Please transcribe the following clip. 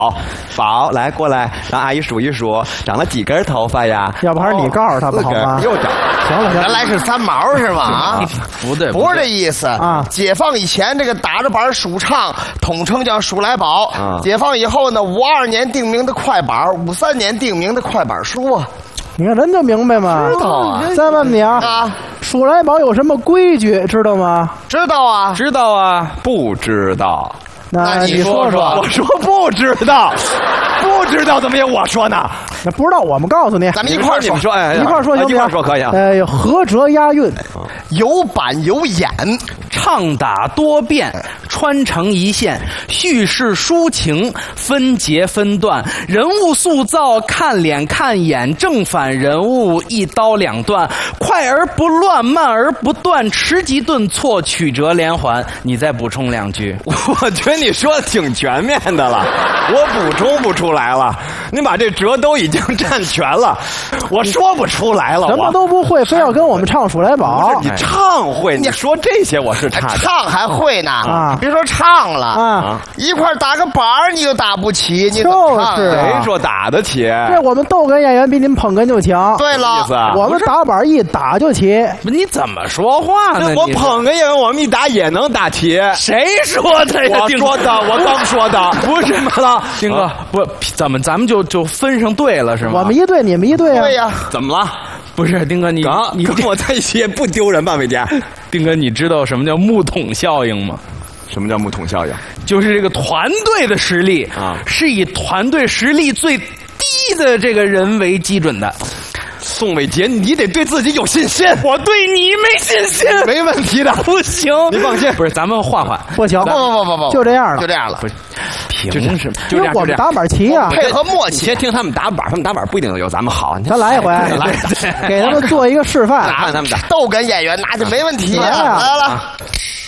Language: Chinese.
宝，来过来，让阿姨数一数，长了几根头发呀？ 要不还是你告诉他吧，好吗？ 又长。 行了， 原来是三毛是吧？啊， 不对， 不是这意思啊。 解放以前，这个打着板数唱统称叫数来宝。 啊， 解放以后呢，52年定名的快板，53年定名的快板书啊。 你看人就明白嘛。 知道啊。 再问你啊，数来宝有什么规矩知道吗？ 知道啊。 知道啊， 不知道。 那你说说。 我说不知道，不知道怎么也我说呢？ 那不知道我们告诉你， 咱们一块儿说。 你们说，哎， 一块儿说行不行？ 一块儿说可以啊。 合辙押韵， 有板有眼， 唱打多变，穿成一线，叙事抒情，分节分段，人物塑造看脸看眼，正反人物一刀两断，快而不乱，慢而不断，迟急顿挫，曲折连环。你再补充两句。 我觉得你说的挺全面的了，我补充不出来了。你把这辙都已经占全了，我说不出来了。 什么都不会，非要跟我们唱数来宝。 你唱会，你说这些我是差的。 唱还会呢啊！ 别说唱了啊， 一块打个板儿你就打不起，你怎么唱啊？ 就是谁说打得起？ 这我们逗哏演员比你们捧哏就强。 对了， 我们打板一打就起。 你怎么说话呢？ 我捧哏演员，我们一打也能打齐。 谁说的呀？ 我说的，我刚说的， 不是吗？了，丁哥，不，咱们就分上队了是吗？ 我们一队，你们一队啊？ 对呀。 怎么了？ 不是丁哥，你跟我在一起也不丢人吧，伟杰？ 丁哥，你知道什么叫木桶效应吗？ 什么叫木桶效应？ 就是这个团队的实力啊， 是以团队实力最低的这个人为基准的。 宋伟杰，你得对自己有信心。 我对你没信心， 没问题的， 不行， 你放心。 不是，咱们换， 不行， 不， 就这样了， 就这样了。 不是，凭什么？ 因为我们打板齐啊， 配合默契。 你先听他们打板，他们打板不一定有咱们好。 咱来一回，给他们做一个示范， 看他们打。 逗哏演员那就没问题。来了。